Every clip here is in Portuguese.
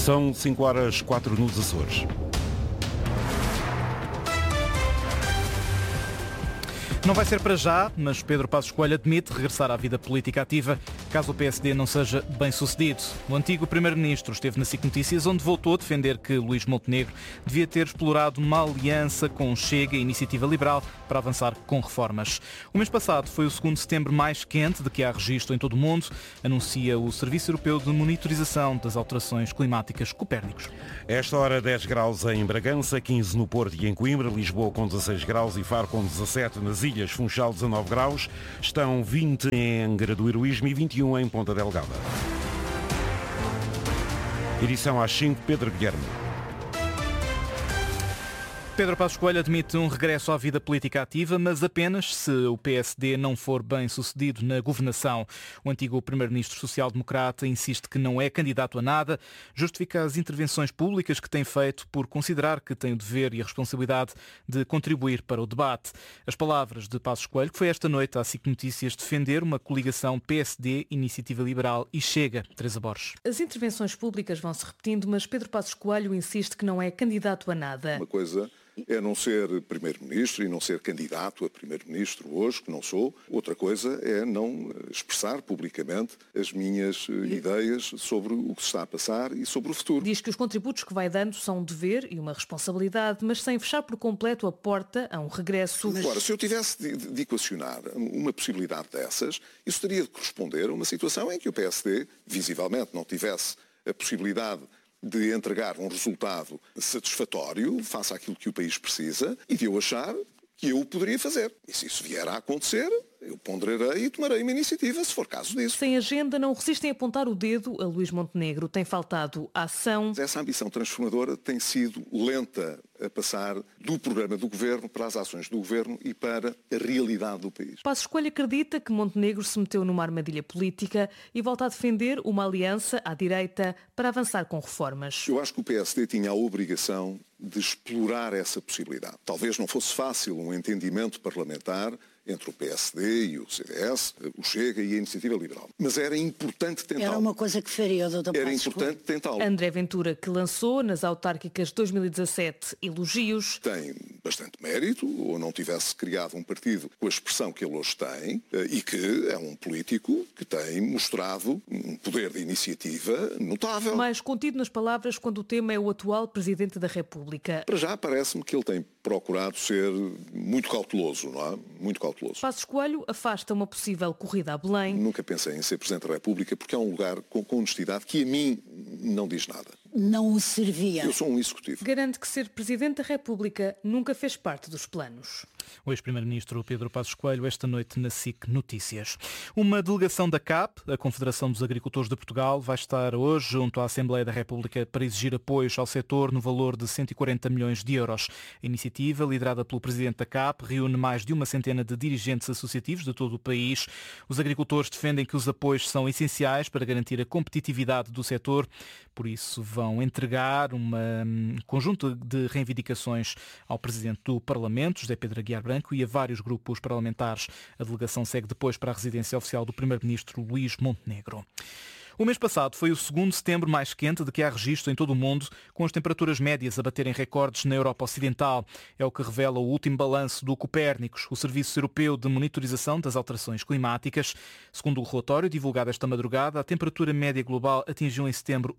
São 5h04 nos Açores. Não vai ser para já, mas Pedro Passos Coelho admite regressar à vida política ativa caso o PSD não seja bem sucedido. O antigo Primeiro-Ministro esteve na SIC Notícias, onde voltou a defender que Luís Montenegro devia ter explorado uma aliança com Chega e Iniciativa Liberal para avançar com reformas. O mês passado foi o 2º de setembro mais quente de que há registro em todo o mundo, anuncia o Serviço Europeu de Monitorização das Alterações Climáticas Copérnicos. Esta hora 10 graus em Bragança, 15 no Porto e em Coimbra, Lisboa com 16 graus e Faro com 17 nas Ilhas, Funchal 19 graus, estão 20 em Angra do Heroísmo e 21 em Ponta Delgada. Edição às 5, Pedro Guilherme. Pedro Passos Coelho admite um regresso à vida política ativa, mas apenas se o PSD não for bem sucedido na governação. O antigo Primeiro-Ministro social-democrata insiste que não é candidato a nada, justifica as intervenções públicas que tem feito por considerar que tem o dever e a responsabilidade de contribuir para o debate. As palavras de Passos Coelho, que foi esta noite à SIC Notícias defender uma coligação PSD, Iniciativa Liberal e Chega. Teresa Borges. As intervenções públicas vão se repetindo, mas Pedro Passos Coelho insiste que não é candidato a nada. Uma coisa é não ser Primeiro-Ministro e não ser candidato a Primeiro-Ministro hoje, que não sou. Outra coisa é não expressar publicamente as minhas ideias sobre o que se está a passar e sobre o futuro. Diz que os contributos que vai dando são um dever e uma responsabilidade, mas sem fechar por completo a porta a um regresso. Agora, se eu tivesse de equacionar uma possibilidade dessas, isso teria de corresponder a uma situação em que o PSD, visivelmente, não tivesse a possibilidade de entregar um resultado satisfatório face àquilo que o país precisa e de eu achar que eu o poderia fazer. E se isso vier a acontecer, eu ponderarei e tomarei uma iniciativa, se for caso disso. Sem agenda, não resistem a apontar o dedo a Luís Montenegro. Tem faltado ação. Essa ambição transformadora tem sido lenta a passar do programa do Governo para as ações do Governo e para a realidade do país. Passos Coelho acredita que Montenegro se meteu numa armadilha política e volta a defender uma aliança à direita para avançar com reformas. Eu acho que o PSD tinha a obrigação de explorar essa possibilidade. Talvez não fosse fácil um entendimento parlamentar entre o PSD e o CDS, o Chega e a Iniciativa Liberal. Mas era importante tentá-lo. Era uma coisa que faria o Dr. Passos. Era importante tentá-lo. André Ventura, que lançou nas autárquicas de 2017 elogios. Tem bastante mérito, ou não tivesse criado um partido com a expressão que ele hoje tem, e que é um político que tem mostrado um poder de iniciativa notável. Mais contido nas palavras quando o tema é o atual Presidente da República. Para já parece-me que ele tem procurado ser muito cauteloso, não é? Muito cauteloso. Passos Coelho afasta uma possível corrida a Belém. Nunca pensei em ser Presidente da República porque é um lugar com honestidade que a mim não diz nada. Não o servia. Eu sou um executivo. Garante que ser Presidente da República nunca fez parte dos planos. O ex-primeiro-ministro Pedro Passos Coelho, esta noite na SIC Notícias. Uma delegação da CAP, a Confederação dos Agricultores de Portugal, vai estar hoje junto à Assembleia da República para exigir apoios ao setor no valor de 140 milhões de euros. A iniciativa, liderada pelo presidente da CAP, reúne mais de uma centena de dirigentes associativos de todo o país. Os agricultores defendem que os apoios são essenciais para garantir a competitividade do setor, por isso vão entregar um conjunto de reivindicações ao presidente do Parlamento, José Pedro Aguiar Branco, e a vários grupos parlamentares. A delegação segue depois para a residência oficial do primeiro-ministro Luís Montenegro. O mês passado foi o 2º de setembro mais quente de que há registro em todo o mundo, com as temperaturas médias a baterem recordes na Europa Ocidental. É o que revela o último balanço do Copérnicos, o Serviço Europeu de Monitorização das Alterações Climáticas. Segundo o relatório divulgado esta madrugada, a temperatura média global atingiu em setembro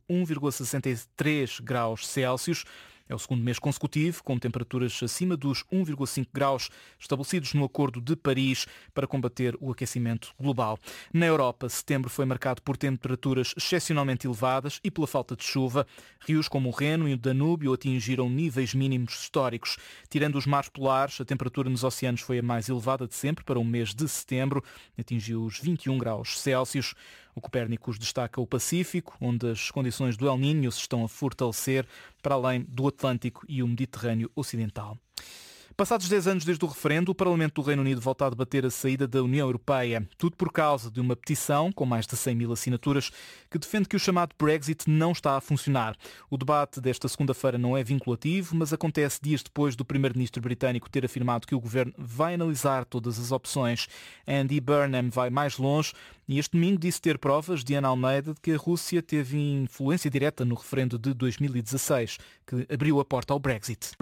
1,63 graus Celsius. É o 2º mês consecutivo, com temperaturas acima dos 1,5 graus estabelecidos no Acordo de Paris para combater o aquecimento global. Na Europa, setembro foi marcado por temperaturas excepcionalmente elevadas e pela falta de chuva. Rios como o Reno e o Danúbio atingiram níveis mínimos históricos. Tirando os mares polares, a temperatura nos oceanos foi a mais elevada de sempre para o mês de setembro. Atingiu os 21 graus Celsius. O Copérnicos destaca o Pacífico, onde as condições do El Niño se estão a fortalecer, para além do Atlântico e o Mediterrâneo Ocidental. Passados 10 anos desde o referendo, o Parlamento do Reino Unido volta a debater a saída da União Europeia. Tudo por causa de uma petição, com mais de 100 mil assinaturas, que defende que o chamado Brexit não está a funcionar. O debate desta segunda-feira não é vinculativo, mas acontece dias depois do primeiro-ministro britânico ter afirmado que o governo vai analisar todas as opções. Andy Burnham vai mais longe e este domingo disse ter provas, Diana Almeida, de que a Rússia teve influência direta no referendo de 2016, que abriu a porta ao Brexit.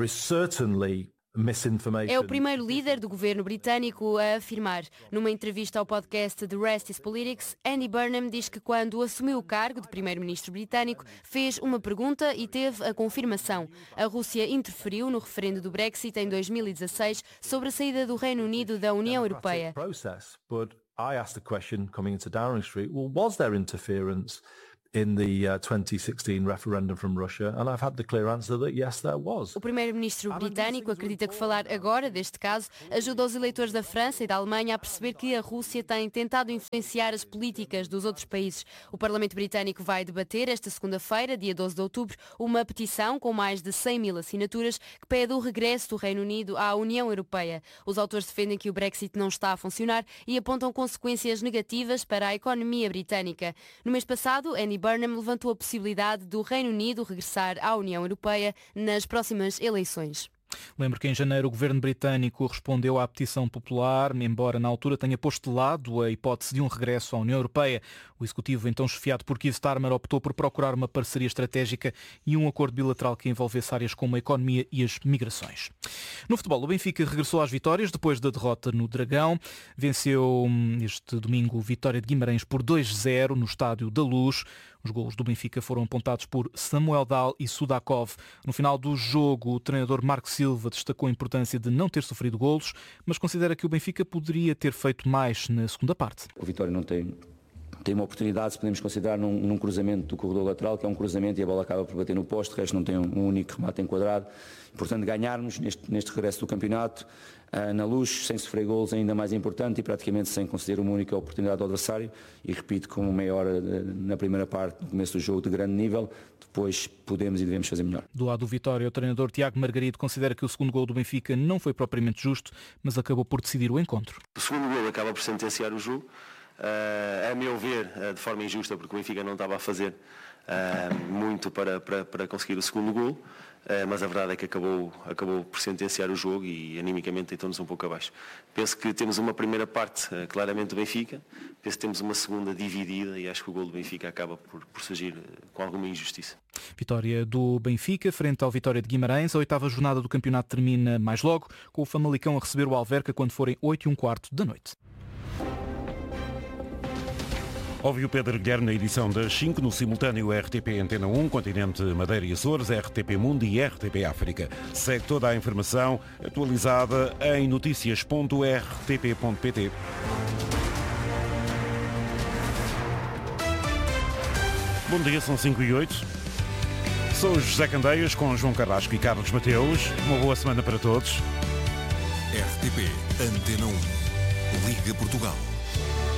É o primeiro líder do governo britânico a afirmar. Numa entrevista ao podcast The Rest is Politics, Andy Burnham diz que quando assumiu o cargo de primeiro-ministro britânico, fez uma pergunta e teve a confirmação. A Rússia interferiu no referendo do Brexit em 2016 sobre a saída do Reino Unido da União Europeia. I asked the question coming into Downing Street, well, was there interference in the 2016 referendum from Russia? And I've had the clear answer that yes, there was. O primeiro-ministro britânico acredita que falar agora deste caso ajuda os eleitores da França e da Alemanha a perceber que a Rússia tem tentado influenciar as políticas dos outros países. O Parlamento britânico vai debater esta segunda-feira, dia 12 de outubro, uma petição com mais de 100 mil assinaturas que pede o regresso do Reino Unido à União Europeia. Os autores defendem que o Brexit não está a funcionar e apontam consequências negativas para a economia britânica. No mês passado, Andy Burnham levantou a possibilidade do Reino Unido regressar à União Europeia nas próximas eleições. Lembro que em janeiro o governo britânico respondeu à petição popular, embora na altura tenha posto de lado a hipótese de um regresso à União Europeia. O executivo, então chefiado por Keir Starmer, optou por procurar uma parceria estratégica e um acordo bilateral que envolvesse áreas como a economia e as migrações. No futebol, o Benfica regressou às vitórias depois da derrota no Dragão. Venceu este domingo o Vitória de Guimarães por 2-0 no Estádio da Luz. Os golos do Benfica foram apontados por Samuel Dal e Sudakov. No final do jogo, o treinador Marco Silva destacou a importância de não ter sofrido golos, mas considera que o Benfica poderia ter feito mais na segunda parte. O Vitória não tem uma oportunidade, se podemos considerar, num cruzamento do corredor lateral, que é um cruzamento e a bola acaba por bater no poste, o resto não tem um único remate enquadrado. Portanto, ganharmos neste regresso do campeonato, na Luz, sem sofrer golos, é ainda mais importante e praticamente sem conceder uma única oportunidade ao adversário. E repito, com uma meia hora na primeira parte, no começo do jogo, de grande nível, depois podemos e devemos fazer melhor. Do lado do Vitória, o treinador Tiago Margarido considera que o segundo gol do Benfica não foi propriamente justo, mas acabou por decidir o encontro. O segundo gol acaba por sentenciar o jogo, a meu ver, de forma injusta, porque o Benfica não estava a fazer muito para conseguir o segundo gol, mas a verdade é que acabou por sentenciar o jogo e animicamente deitou-nos um pouco abaixo. Penso que temos uma primeira parte claramente do Benfica, penso que temos uma segunda dividida e acho que o gol do Benfica acaba por surgir com alguma injustiça. Vitória do Benfica frente ao Vitória de Guimarães. A 8ª jornada do campeonato termina mais logo, com o Famalicão a receber o Alverca quando forem 8h15 da noite. Ouviu Pedro Guilherme na edição das 5, no simultâneo RTP Antena 1, Continente Madeira e Açores, RTP Mundo e RTP África. Segue toda a informação atualizada em noticias.rtp.pt. Bom dia, são 5h08. Sou José Candeias com João Carrasco e Carlos Mateus. Uma boa semana para todos. RTP Antena 1. Liga Portugal.